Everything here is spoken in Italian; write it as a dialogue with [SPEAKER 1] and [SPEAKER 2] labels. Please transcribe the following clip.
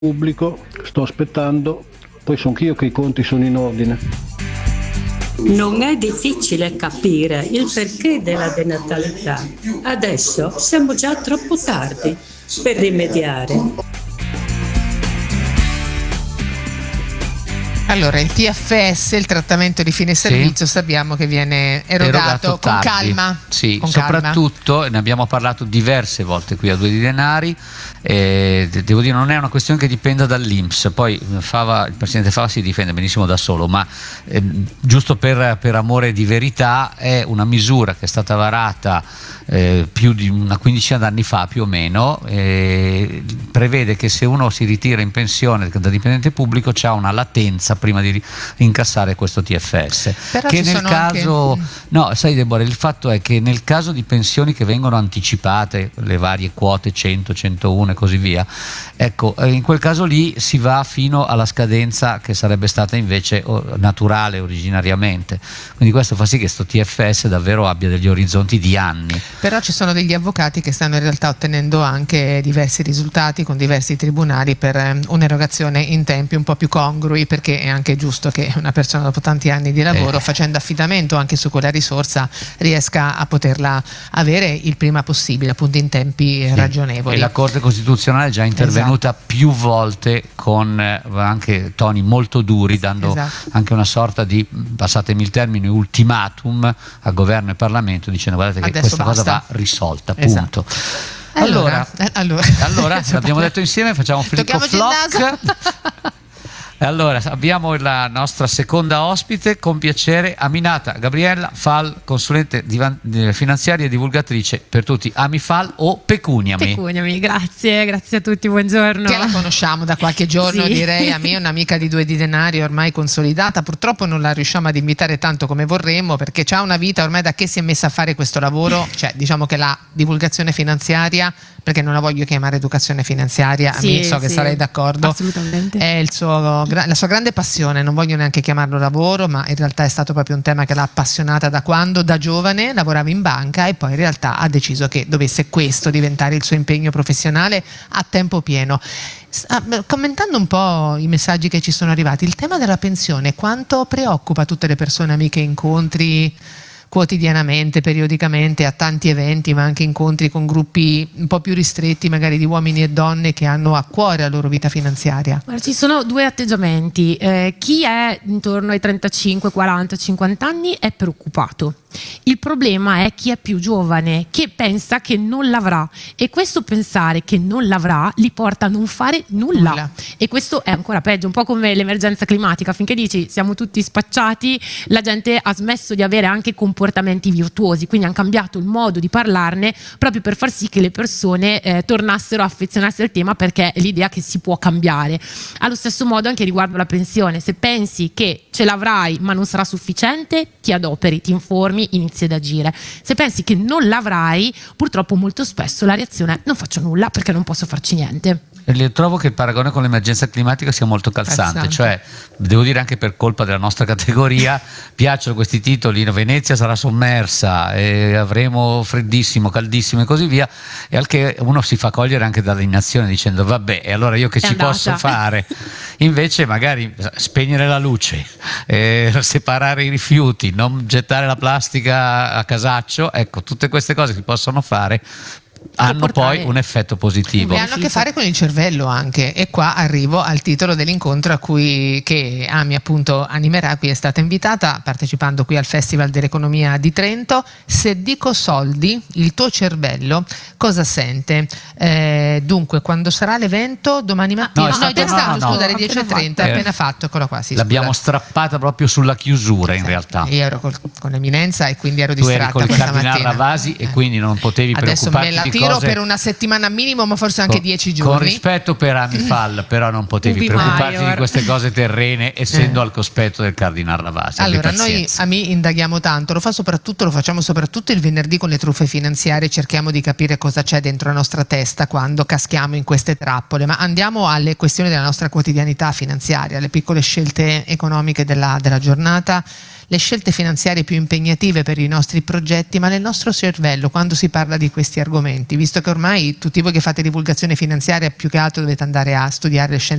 [SPEAKER 1] pubblico, sto aspettando, poi sono anch'io che i conti sono in ordine.
[SPEAKER 2] Non è difficile capire il perché della denatalità. Adesso siamo già troppo tardi per rimediare.
[SPEAKER 3] Allora, il TFS, il trattamento di fine servizio, sappiamo che viene erogato con
[SPEAKER 4] tardi.
[SPEAKER 3] calma.
[SPEAKER 4] Sì,
[SPEAKER 3] con
[SPEAKER 4] soprattutto,
[SPEAKER 3] calma.
[SPEAKER 4] ne abbiamo parlato diverse volte qui a Due di Denari, devo dire non è una questione che dipenda dall'INPS, poi il Presidente Fava si difende benissimo da solo, ma giusto per amore di verità è una misura che è stata varata più di una quindicina d'anni fa più o meno, prevede che se uno si ritira in pensione da dipendente pubblico c'ha una latenza prima di incassare questo TFS.
[SPEAKER 3] Però
[SPEAKER 4] che
[SPEAKER 3] ci
[SPEAKER 4] nel
[SPEAKER 3] sono
[SPEAKER 4] caso
[SPEAKER 3] anche...
[SPEAKER 4] no, sai Deborah, il fatto è che nel caso di pensioni che vengono anticipate, le varie quote 100, 101 e così via, ecco, in quel caso lì si va fino alla scadenza che sarebbe stata invece naturale originariamente, quindi questo fa sì che questo TFS davvero abbia degli orizzonti di anni.
[SPEAKER 3] Però ci sono degli avvocati che stanno in realtà ottenendo anche diversi risultati con diversi tribunali per un'erogazione in tempi un po' più congrui, perché è anche giusto che una persona dopo tanti anni di lavoro, facendo affidamento anche su quella risorsa, riesca a poterla avere il prima possibile, appunto in tempi ragionevoli.
[SPEAKER 4] E la Corte Costituzionale è già intervenuta più volte con anche toni molto duri, dando anche una sorta di, passatemi il termine, ultimatum a governo e Parlamento, dicendo guardate che
[SPEAKER 3] adesso
[SPEAKER 4] questa
[SPEAKER 3] basta.
[SPEAKER 4] cosa va risolta, punto.
[SPEAKER 3] Allora,
[SPEAKER 4] l'abbiamo detto insieme, facciamo flicco flock. Allora, abbiamo la nostra seconda ospite, con piacere, Aminata Gabriella Fall, consulente finanziaria e divulgatrice per tutti. Amifal o Pecuniami?
[SPEAKER 5] Pecuniami, grazie a tutti, buongiorno.
[SPEAKER 3] Che la conosciamo da qualche giorno,
[SPEAKER 5] sì.
[SPEAKER 3] Direi, a me è un'amica di Due di Denari ormai consolidata, purtroppo non la riusciamo ad invitare tanto come vorremmo, perché c'ha una vita ormai da che si è messa a fare questo lavoro, cioè diciamo che la divulgazione finanziaria, perché non la voglio chiamare educazione finanziaria,
[SPEAKER 5] sì,
[SPEAKER 3] so che sarei d'accordo,
[SPEAKER 5] assolutamente.
[SPEAKER 3] È la sua grande passione, non voglio neanche chiamarlo lavoro, ma in realtà è stato proprio un tema che l'ha appassionata da quando da giovane lavorava in banca e poi in realtà ha deciso che dovesse questo diventare il suo impegno professionale a tempo pieno. Commentando un po' i messaggi che ci sono arrivati, il tema della pensione quanto preoccupa tutte le persone amiche incontri quotidianamente, periodicamente, a tanti eventi, ma anche incontri con gruppi un po' più ristretti, magari di uomini e donne che hanno a cuore la loro vita finanziaria?
[SPEAKER 5] Guarda, ci sono due atteggiamenti. Chi è intorno ai 35, 40, 50 anni è preoccupato. Il problema è chi è più giovane, che pensa che non l'avrà, e questo pensare che non l'avrà li porta a non fare nulla. E questo è ancora peggio, un po' come l'emergenza climatica. Finché dici siamo tutti spacciati, la gente ha smesso di avere anche comportamenti virtuosi, quindi hanno cambiato il modo di parlarne proprio per far sì che le persone tornassero a affezionarsi al tema, perché è l'idea che si può cambiare. Allo stesso modo anche riguardo la pensione, se pensi che ce l'avrai ma non sarà sufficiente, ti adoperi, ti informi, inizi ad agire. Se pensi che non l'avrai, purtroppo molto spesso la reazione è non faccio nulla perché non posso farci niente.
[SPEAKER 4] Trovo che il paragone con l'emergenza climatica sia molto calzante, cioè devo dire anche per colpa della nostra categoria piacciono questi titoli, Venezia sarà sommersa e avremo freddissimo, caldissimo e così via, e al che uno si fa cogliere anche dall'indignazione dicendo vabbè, e allora io che ci posso fare? Invece magari spegnere la luce, separare i rifiuti, non gettare la plastica a casaccio, ecco, tutte queste cose si possono fare, hanno poi un effetto positivo.
[SPEAKER 3] E hanno a che fare con il cervello anche, e qua arrivo al titolo dell'incontro che Ami appunto animerà. Qui è stata invitata, partecipando qui al Festival dell'Economia di Trento. Se dico soldi, il tuo cervello cosa sente? Dunque, quando sarà l'evento? Domani mattina? No, è già stato, scusa, alle 10:30, appena fatto, eccolo qua. Sì,
[SPEAKER 4] l'abbiamo strappata proprio sulla chiusura, in realtà.
[SPEAKER 3] Io ero con l'eminenza e quindi ero
[SPEAKER 4] tu
[SPEAKER 3] distratta
[SPEAKER 4] eri con il
[SPEAKER 3] questa
[SPEAKER 4] Cardinal
[SPEAKER 3] mattina.
[SPEAKER 4] Ravasi e quindi non potevi
[SPEAKER 3] adesso
[SPEAKER 4] preoccuparti
[SPEAKER 3] me la
[SPEAKER 4] di
[SPEAKER 3] tiro
[SPEAKER 4] cose...
[SPEAKER 3] per una settimana minimo, ma forse anche 10 giorni.
[SPEAKER 4] Con rispetto per Amifal, però non potevi preoccuparti di queste cose terrene, essendo al cospetto del Cardinal Ravasi.
[SPEAKER 3] Allora, noi indaghiamo tanto, lo facciamo soprattutto il venerdì con le truffe finanziarie, cerchiamo di capire cosa c'è dentro la nostra testa quando caschiamo in queste trappole, ma andiamo alle questioni della nostra quotidianità finanziaria, alle piccole scelte economiche della giornata. le scelte finanziarie più impegnative per i nostri progetti, ma nel nostro cervello quando si parla di questi argomenti, visto che ormai tutti voi che fate divulgazione finanziaria più che altro dovete andare a studiare le scienze